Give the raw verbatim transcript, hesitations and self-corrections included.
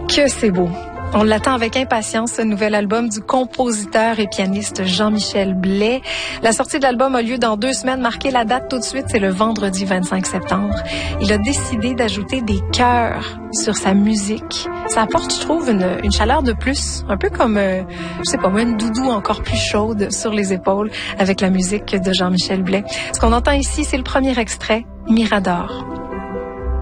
Que c'est beau. On l'attend avec impatience, ce nouvel album du compositeur et pianiste Jean-Michel Blais. La sortie de l'album a lieu dans deux semaines. Marquez la date tout de suite, c'est le vendredi vingt-cinq septembre. Il a décidé d'ajouter des chœurs sur sa musique. Ça apporte, je trouve, une, une chaleur de plus, un peu comme, euh, je sais pas moi, une doudou encore plus chaude sur les épaules avec la musique de Jean-Michel Blais. Ce qu'on entend ici, c'est le premier extrait, Mirador.